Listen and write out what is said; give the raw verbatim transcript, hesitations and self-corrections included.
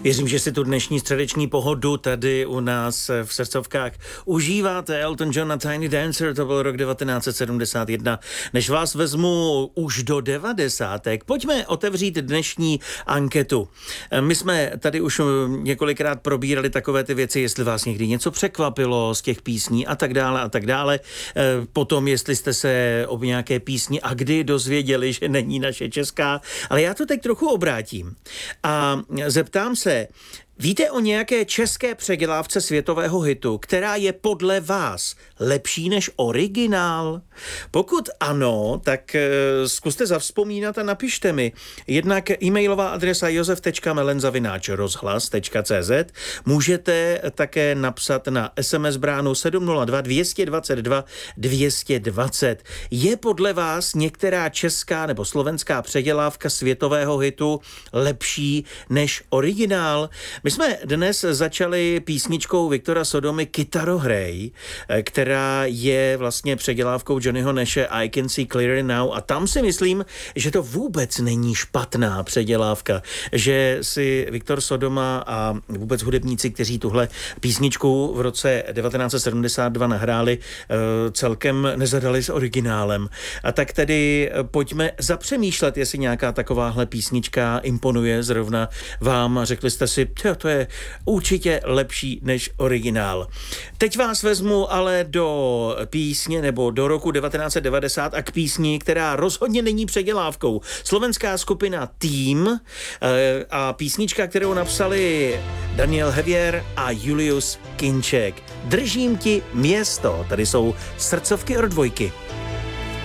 Věřím, že si tu dnešní středeční pohodu tady u nás v srdcovkách užíváte. Elton John a Tiny Dancer, to byl rok devatenáct set sedmdesát jedna. Než vás vezmu už do devadesátek, pojďme otevřít dnešní anketu. My jsme tady už několikrát probírali takové ty věci, jestli vás někdy něco překvapilo z těch písní a tak dále a tak dále. Potom, jestli jste se o nějaké písni a kdy dozvěděli, že není naše česká. Ale já to teď trochu obrátím a zeptám se, víte o nějaké české předělávce světového hitu, která je podle vás lepší než originál? Pokud ano, tak e, zkuste zavzpomínat a napište mi. Jednak e-mailová adresa josef tečka melen zavináč rozhlas tečka cé zet. Můžete také napsat na es em es bránu sedm nula dva dva dva dva dvě dva nula. Je podle vás některá česká nebo slovenská předělávka světového hitu lepší než originál? My jsme dnes začali písničkou Viktora Sodomy Kytarohraj, která je vlastně předělávkou Johnnyho Nashe I Can See Clearly Now, a tam si myslím, že to vůbec není špatná předělávka, že si Viktor Sodoma a vůbec hudebníci, kteří tuhle písničku v roce devatenáct set sedmdesát dva nahráli, celkem nezadali s originálem. A tak tedy pojďme zapřemýšlet, jestli nějaká takováhle písnička imponuje zrovna vám a řekli jste si, to je určitě lepší než originál. Teď vás vezmu ale do písně nebo do roku devatenáct set devadesát a k písni, která rozhodně není předělávkou. Slovenská skupina Tým a písnička, kterou napsali Daniel Hevier a Julius Kinček. Držím ti město. Tady jsou srdcovky od dvojky.